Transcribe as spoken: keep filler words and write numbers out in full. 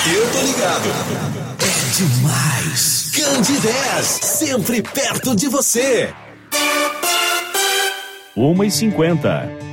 Eu tô ligado. É demais. Candidez, sempre perto de você. uma e cinquenta.